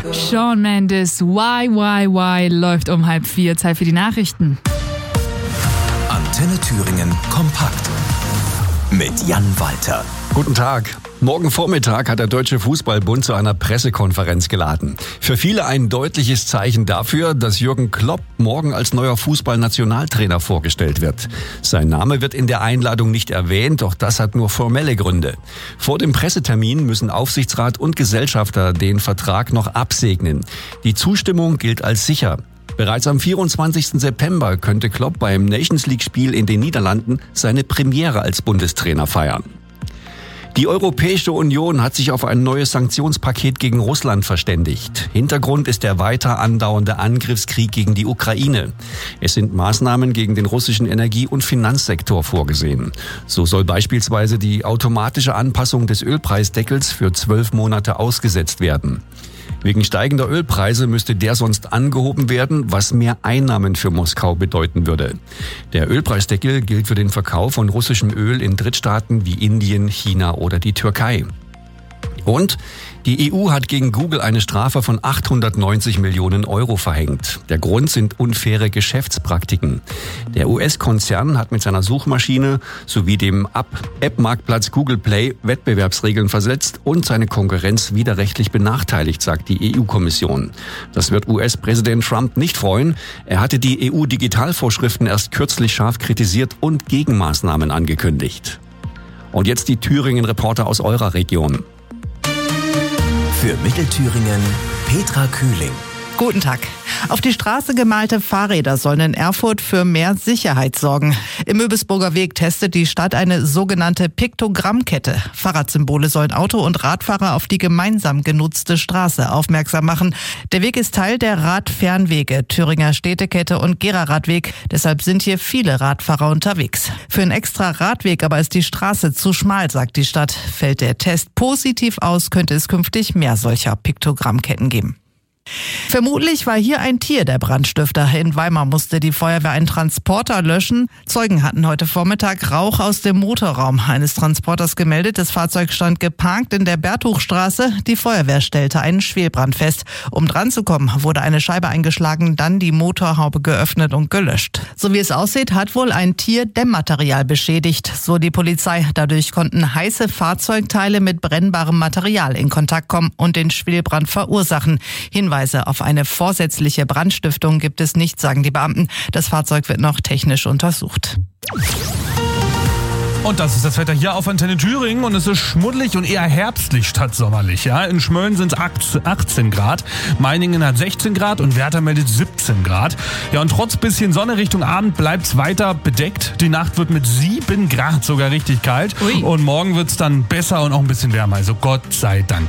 Shawn Mendes, Why läuft um 3:30. Zeit für die Nachrichten. Antenne Thüringen kompakt mit Jan Walter. Guten Tag. Morgen Vormittag hat der Deutsche Fußballbund zu einer Pressekonferenz geladen. Für viele ein deutliches Zeichen dafür, dass Jürgen Klopp morgen als neuer Fußballnationaltrainer vorgestellt wird. Sein Name wird in der Einladung nicht erwähnt, doch das hat nur formelle Gründe. Vor dem Pressetermin müssen Aufsichtsrat und Gesellschafter den Vertrag noch absegnen. Die Zustimmung gilt als sicher. Bereits am 24. September könnte Klopp beim Nations-League-Spiel in den Niederlanden seine Premiere als Bundestrainer feiern. Die Europäische Union hat sich auf ein neues Sanktionspaket gegen Russland verständigt. Hintergrund ist der weiter andauernde Angriffskrieg gegen die Ukraine. Es sind Maßnahmen gegen den russischen Energie- und Finanzsektor vorgesehen. So soll beispielsweise die automatische Anpassung des Ölpreisdeckels für 12 Monate ausgesetzt werden. Wegen steigender Ölpreise müsste der sonst angehoben werden, was mehr Einnahmen für Moskau bedeuten würde. Der Ölpreisdeckel gilt für den Verkauf von russischem Öl in Drittstaaten wie Indien, China oder die Türkei. Und die EU hat gegen Google eine Strafe von 890 Millionen Euro verhängt. Der Grund sind unfaire Geschäftspraktiken. Der US-Konzern hat mit seiner Suchmaschine sowie dem App-Marktplatz Google Play Wettbewerbsregeln verletzt und seine Konkurrenz widerrechtlich benachteiligt, sagt die EU-Kommission. Das wird US-Präsident Trump nicht freuen. Er hatte die EU-Digitalvorschriften erst kürzlich scharf kritisiert und Gegenmaßnahmen angekündigt. Und jetzt die Thüringen-Reporter aus eurer Region. Für Mittelthüringen Petra Kühling. Guten Tag. Auf die Straße gemalte Fahrräder sollen in Erfurt für mehr Sicherheit sorgen. Im Möbelsburger Weg testet die Stadt eine sogenannte Piktogrammkette. Fahrradsymbole sollen Auto- und Radfahrer auf die gemeinsam genutzte Straße aufmerksam machen. Der Weg ist Teil der Radfernwege, Thüringer Städtekette und Gera-Radweg. Deshalb sind hier viele Radfahrer unterwegs. Für einen extra Radweg aber ist die Straße zu schmal, sagt die Stadt. Fällt der Test positiv aus, könnte es künftig mehr solcher Piktogrammketten geben. Vermutlich war hier ein Tier der Brandstifter. In Weimar musste die Feuerwehr einen Transporter löschen. Zeugen hatten heute Vormittag Rauch aus dem Motorraum eines Transporters gemeldet. Das Fahrzeug stand geparkt in der Bertuchstraße. Die Feuerwehr stellte einen Schwelbrand fest. Um dran zu kommen, wurde eine Scheibe eingeschlagen, dann die Motorhaube geöffnet und gelöscht. So wie es aussieht, hat wohl ein Tier Dämmmaterial beschädigt, so die Polizei. Dadurch konnten heiße Fahrzeugteile mit brennbarem Material in Kontakt kommen und den Schwelbrand verursachen. Hinweise auf eine vorsätzliche Brandstiftung gibt es nicht, sagen die Beamten. Das Fahrzeug wird noch technisch untersucht. Und das ist das Wetter hier auf Antenne Thüringen und es ist schmuddelig und eher herbstlich statt sommerlich. Ja? In Schmölln sind es 18 Grad, Meiningen hat 16 Grad und Werther meldet 17 Grad. Ja, und trotz bisschen Sonne Richtung Abend bleibt es weiter bedeckt. Die Nacht wird mit 7 Grad sogar richtig kalt. Ui. Und morgen wird es dann besser und auch ein bisschen wärmer. Also Gott sei Dank.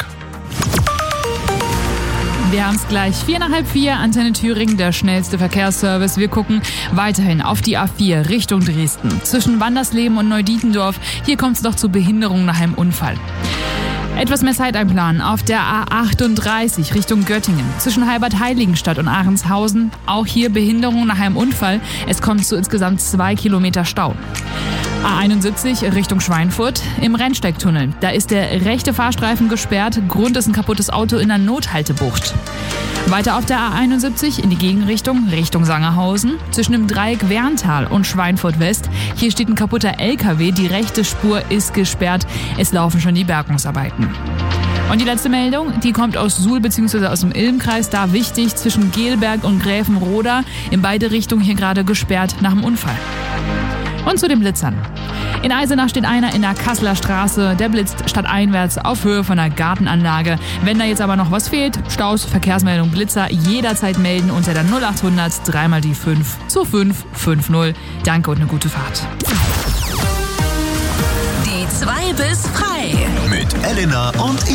Wir haben es gleich 4:45, Antenne Thüringen, der schnellste Verkehrsservice. Wir gucken weiterhin auf die A4 Richtung Dresden. Zwischen Wandersleben und Neudietendorf, hier kommt es noch zu Behinderungen nach einem Unfall. Etwas mehr Zeit einplanen auf der A38 Richtung Göttingen. Zwischen Heilbad-Heiligenstadt und Ahrenshausen, auch hier Behinderungen nach einem Unfall. Es kommt zu insgesamt 2 Kilometer Stau. A71 Richtung Schweinfurt im Rennsteigtunnel. Da ist der rechte Fahrstreifen gesperrt. Grund ist ein kaputtes Auto in der Nothaltebucht. Weiter auf der A71 in die Gegenrichtung, Richtung Sangerhausen. Zwischen dem Dreieck Werntal und Schweinfurt West. Hier steht ein kaputter LKW. Die rechte Spur ist gesperrt. Es laufen schon die Bergungsarbeiten. Und die letzte Meldung, die kommt aus Suhl bzw. aus dem Ilmkreis. Da wichtig, zwischen Gelberg und Gräfenroda. In beide Richtungen hier gerade gesperrt nach dem Unfall. Und zu den Blitzern. In Eisenach steht einer in der Kasseler Straße. Der blitzt stadteinwärts auf Höhe von einer Gartenanlage. Wenn da jetzt aber noch was fehlt, Staus, Verkehrsmeldung, Blitzer, jederzeit melden unter der 0800 3 die 5 zu 550. Danke und eine gute Fahrt. Die 2 bis frei. Mit Elena und